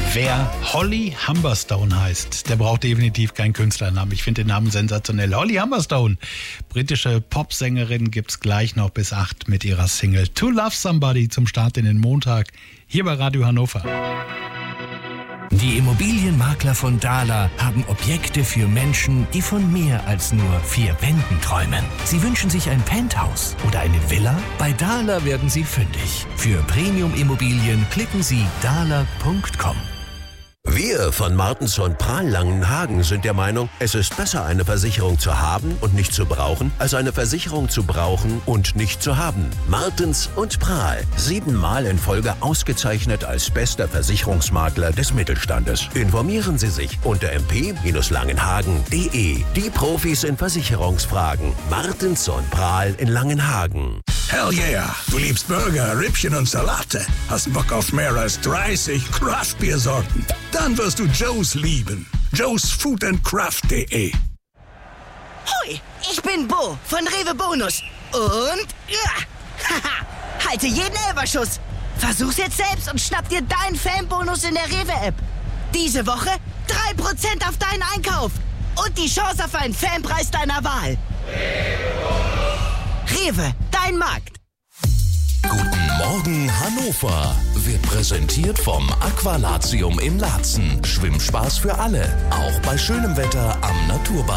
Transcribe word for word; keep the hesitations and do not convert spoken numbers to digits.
Wer Holly Humberstone heißt, der braucht definitiv keinen Künstlernamen. Ich finde den Namen sensationell. Holly Humberstone, britische Popsängerin, gibt's gleich noch bis acht mit ihrer Single To Love Somebody zum Start in den Montag hier bei Radio Hannover. Die Immobilienmakler von Dahler haben Objekte für Menschen, die von mehr als nur vier Wänden träumen. Sie wünschen sich ein Penthouse oder eine Villa? Bei Dahler werden Sie fündig. Für Premium-Immobilien klicken Sie dahler punkt com. Wir von Martens und Prahl Langenhagen sind der Meinung, es ist besser, eine Versicherung zu haben und nicht zu brauchen, als eine Versicherung zu brauchen und nicht zu haben. Martens und Prahl, siebenmal in Folge ausgezeichnet als bester Versicherungsmakler des Mittelstandes. Informieren Sie sich unter m p langenhagen punkt d e. Die Profis in Versicherungsfragen. Martens und Prahl in Langenhagen. Hell yeah, du liebst Burger, Rippchen und Salate, hast Bock auf mehr als dreißig Craft-Bier-Sorten. Dann wirst du Joe's lieben. Joe's Food and Craft punkt de. Hoi, ich bin Bo von Rewe Bonus. Und ja, haha, halte jeden Elferschuss. Versuch's jetzt selbst und schnapp dir deinen Fanbonus in der Rewe-App. Diese Woche drei Prozent auf deinen Einkauf. Und die Chance auf einen Fanpreis deiner Wahl. Rewe, dein Markt. Guten Morgen Hannover wird präsentiert vom Aqualatium in Laatzen. Schwimmspaß für alle, auch bei schönem Wetter am Naturbad.